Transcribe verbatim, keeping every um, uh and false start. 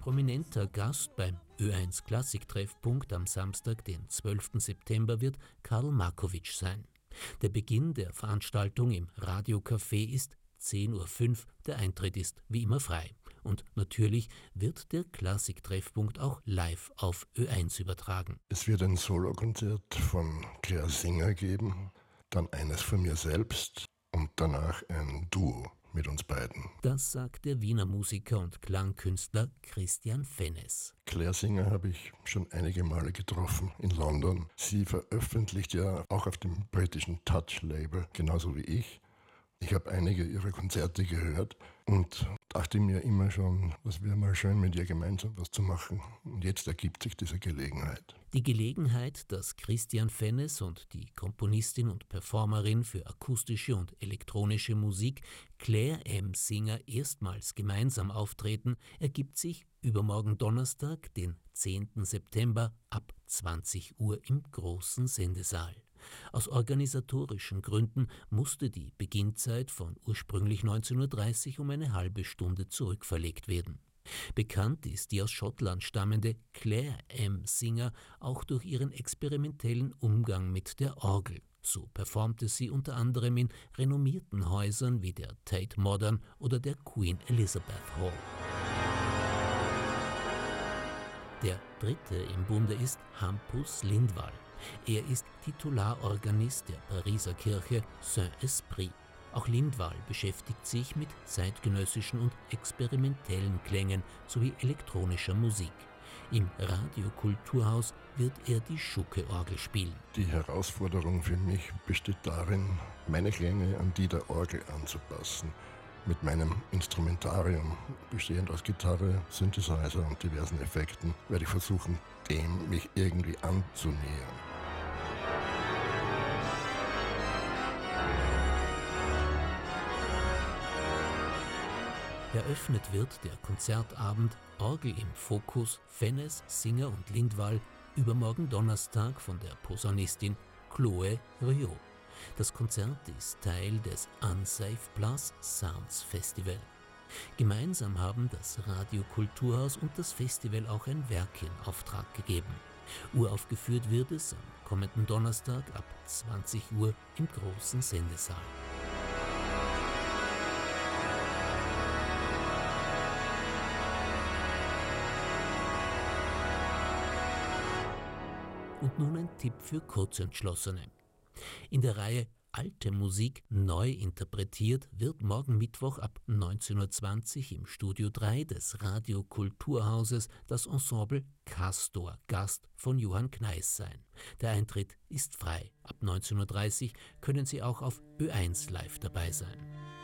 Prominenter Gast beim Ö eins Klassiktreffpunkt am Samstag, den zwölften September, wird Karl Markowitsch sein. Der Beginn der Veranstaltung im Radiocafé ist zehn Uhr fünf, der Eintritt ist wie immer frei. Und natürlich wird der Klassiktreffpunkt auch live auf Ö eins übertragen. Es wird ein Solokonzert von Claire Singer geben, dann eines von mir selbst und danach ein Duo mit uns beiden. Das sagt der Wiener Musiker und Klangkünstler Christian Fennes. Claire Singer habe ich schon einige Male getroffen in London. Sie veröffentlicht ja auch auf dem britischen Touch-Label, genauso wie ich. Ich habe einige ihrer Konzerte gehört und dachte mir immer schon, das wäre mal schön, mit ihr gemeinsam was zu machen. Und jetzt ergibt sich diese Gelegenheit. Die Gelegenheit, dass Christian Fennes und die Komponistin und Performerin für akustische und elektronische Musik Claire M. Singer erstmals gemeinsam auftreten, ergibt sich übermorgen Donnerstag, den zehnten September ab zwanzig Uhr im großen Sendesaal. Aus organisatorischen Gründen musste die Beginnzeit von ursprünglich neunzehn Uhr dreißig um eine halbe Stunde zurückverlegt werden. Bekannt ist die aus Schottland stammende Claire M. Singer auch durch ihren experimentellen Umgang mit der Orgel. So performte sie unter anderem in renommierten Häusern wie der Tate Modern oder der Queen Elizabeth Hall. Der dritte im Bunde ist Hampus Lindwall. Er ist Titularorganist der Pariser Kirche Saint-Esprit. Auch Lindwall beschäftigt sich mit zeitgenössischen und experimentellen Klängen sowie elektronischer Musik. Im Radiokulturhaus wird er die Schucke-Orgel spielen. Die Herausforderung für mich besteht darin, meine Klänge an die der Orgel anzupassen. Mit meinem Instrumentarium, bestehend aus Gitarre, Synthesizer und diversen Effekten, werde ich versuchen, dem mich irgendwie anzunähern. Eröffnet wird der Konzertabend Orgel im Fokus, Fennes, Singer und Lindwall übermorgen Donnerstag von der Posaunistin Chloé Riot. Das Konzert ist Teil des Unsafe Plus Sounds Festival. Gemeinsam haben das Radiokulturhaus und das Festival auch ein Werk in Auftrag gegeben. Uraufgeführt wird es am kommenden Donnerstag ab zwanzig Uhr im großen Sendesaal. Und nun ein Tipp für Kurzentschlossene. In der Reihe Alte Musik neu interpretiert wird morgen Mittwoch ab neunzehn Uhr zwanzig im Studio drei des Radiokulturhauses das Ensemble Castor Gast von Johann Kneiss sein. Der Eintritt ist frei. Ab neunzehn Uhr dreißig können Sie auch auf Ö eins live dabei sein.